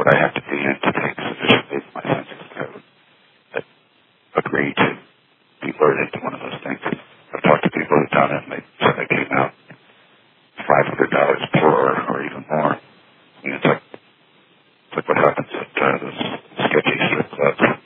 what I have to be in to take sufficiently my sense of code that agree to be lured into one of those things. I've talked to people who've done it, and they said they came out $500 poorer or even more. I mean, it's like what happens at those sketchy strip clubs.